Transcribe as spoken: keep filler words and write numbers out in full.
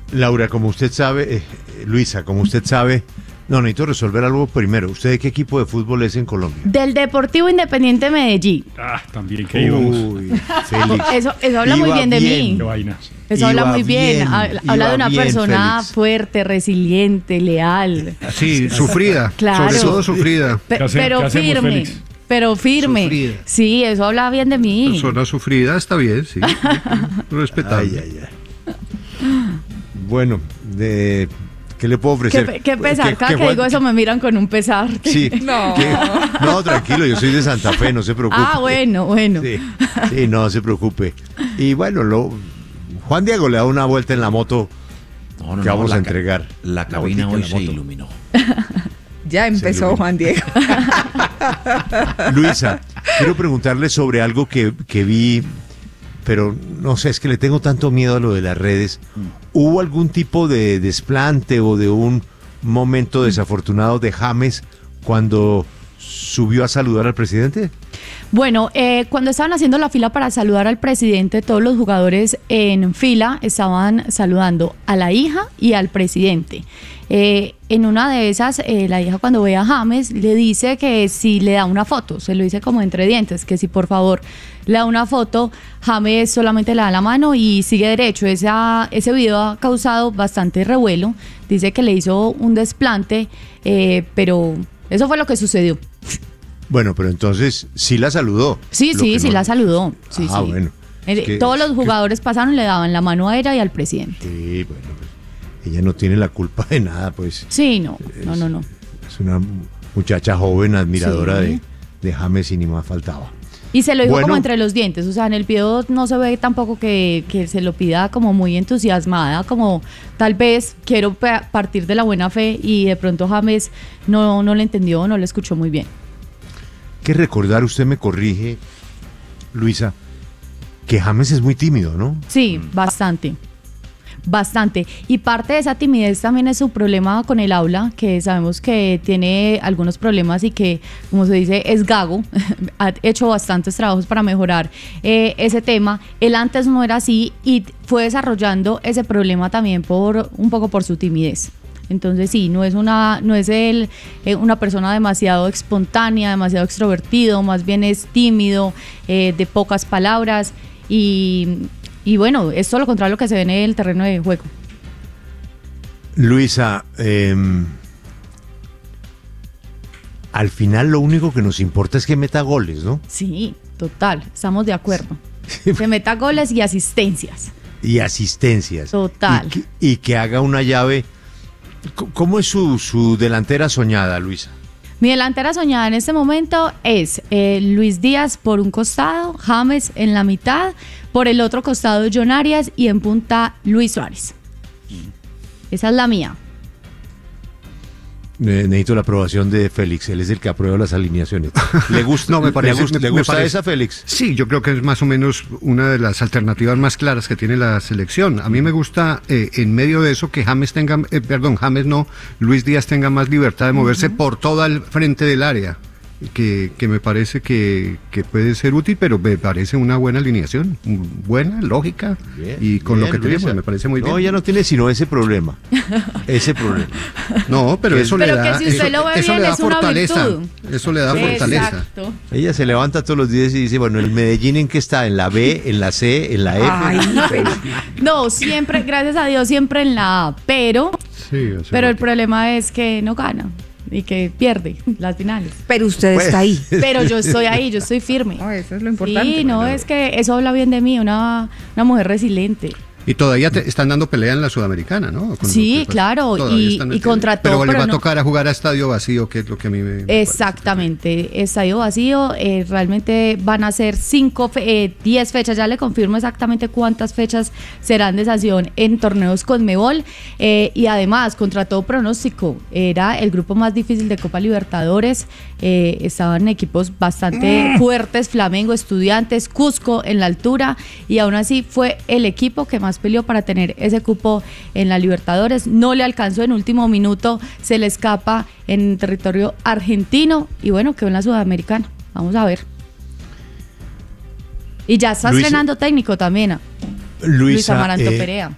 Laura, como usted sabe, eh, Luisa, como usted sabe, no, necesito resolver algo primero. ¿Usted de qué equipo de fútbol es en Colombia? Del Deportivo Independiente Medellín. Ah, también que íbamos. Uy, Félix. Eso, eso habla Iba muy bien de bien. mí. Qué vaina. Eso habla Iba muy bien. bien, Habla iba de una bien, persona Félix. fuerte, resiliente, leal. Sí, sufrida. Claro. Sobre todo sufrida. Pe- ¿Qué hace- pero qué hacemos, firme. Félix? Pero firme. Sufrida. Sí, eso habla bien de mí. Persona sufrida está bien, sí. Respetable. Ay, ay, ay. Bueno, de, ¿qué le puedo ofrecer? Qué, qué pesar, ¿Qué- cada qué que Juan- digo eso me miran con un pesar. Sí. No. ¿Qué? No, tranquilo, yo soy de Santa Fe, no se preocupe. Ah, bueno, bueno. Sí, sí, no se preocupe. Y bueno, lo, Juan Diego le da una vuelta en la moto No, no, que no, vamos la a ca- entregar. La cabina vueltica hoy en se la moto. iluminó. Ya empezó ilumina. Juan Diego. Luisa, quiero preguntarle sobre algo que, que vi, pero no sé, es que le tengo tanto miedo a lo de las redes. ¿Hubo algún tipo de desplante o de un momento desafortunado de James cuando subió a saludar al presidente? Bueno, eh, cuando estaban haciendo la fila para saludar al presidente, todos los jugadores en fila estaban saludando a la hija y al presidente. Eh, en una de esas, eh, la hija cuando ve a James le dice que si le da una foto, se lo dice como entre dientes, que si por favor le da una foto, James solamente le da la mano y sigue derecho. Esa, ese video ha causado bastante revuelo, dice que le hizo un desplante, eh, pero eso fue lo que sucedió. Bueno, pero entonces sí la saludó. Sí, Lo sí, que sí no- la saludó. Sí, Ah, sí. bueno. Eh, Es que- Todos los es que- jugadores pasaron y le daban la mano a ella y al presidente. Sí, bueno, pues, ella no tiene la culpa de nada, pues. Sí, no, no, no, no. Es una muchacha joven, admiradora Sí. de, de James y ni más faltaba. Y se lo dijo Bueno. como entre los dientes, o sea, en el video no se ve tampoco que, que se lo pida como muy entusiasmada, como tal vez quiero pa- partir de la buena fe y de pronto James no, no le entendió, no le escuchó muy bien. Que recordar, usted me corrige, Luisa, que James es muy tímido, ¿no? Sí, bastante. Bastante. Y parte de esa timidez también es su problema con el aula, que sabemos que tiene algunos problemas y que, como se dice, es gago. Ha hecho bastantes trabajos para mejorar eh, ese tema. Él antes no era así y fue desarrollando ese problema también por un poco por su timidez. Entonces sí, no es una, no es él eh, una persona demasiado espontánea, demasiado extrovertido, más bien es tímido, eh, de pocas palabras y, y bueno, es todo lo contrario a lo que se ve en el terreno de juego. Luisa, eh, al final lo único que nos importa es que meta goles, ¿no? Sí, total, estamos de acuerdo. Se meta goles y asistencias. Y asistencias. Total. Y que, y que haga una llave. C- ¿Cómo es su, su delantera soñada, Luisa? Mi delantera soñada en este momento es eh, Luis Díaz por un costado, James en la mitad, por el otro costado John Arias y en punta Luis Suárez. Esa es la mía. Ne- Necesito la aprobación de Félix, él es el que aprueba las alineaciones. ¿Le gusta, No, me parece- ¿le gusta, me- le me gusta parece- esa, Félix? Sí, yo creo que es más o menos una de las alternativas más claras que tiene la selección. A mí me gusta, eh, en medio de eso, que James tenga, eh, perdón, James no, Luis Díaz tenga más libertad de moverse por todo el frente del área, que, que me parece que, que puede ser útil, pero me parece una buena alineación, buena, lógica, Bien, y con bien, lo que tenemos Luisa. me parece muy bien. No, ella no tiene sino ese problema. Ese problema. No, pero Que- eso Pero le que da, si usted eso, lo ve eso bien, le da es una fortaleza. virtud. Eso le da fortaleza. Exacto. Ella se levanta todos los días y dice, bueno, ¿el Medellín en qué está? ¿En la B, en la C, en la F? Ay, pero- No, siempre, gracias a Dios, siempre en la A, pero, Sí, o sea, pero el problema es que no gana y que pierde las finales. pero usted Pues- está ahí. Pero yo estoy ahí, yo estoy firme. No, eso es lo importante. Sí, no, es que eso habla bien de mí, una, una mujer resiliente. Y todavía te- están dando pelea en la Sudamericana, ¿no? Con Sí, lo que pasa. claro, Todavía y- están y metidos. contrató, Pero le pero va a no- tocar a jugar a estadio vacío, que es lo que a mí me... me parece. Exactamente, estadio vacío, eh, realmente van a ser cinco, fe- eh, diez fechas, ya le confirmo exactamente cuántas fechas serán de sanción en torneos Conmebol, eh, y además, contra todo pronóstico, era el grupo más difícil de Copa Libertadores, eh, estaban equipos bastante fuertes, Flamengo, Estudiantes, Cusco en la altura, y aún así fue el equipo que más peleó para tener ese cupo en la Libertadores, no le alcanzó en último minuto, se le escapa en territorio argentino y bueno, quedó en la Sudamericana. Vamos a ver. Y ya está Luis- estrenando técnico también. Luisa, Luis Amaranto eh, Perea.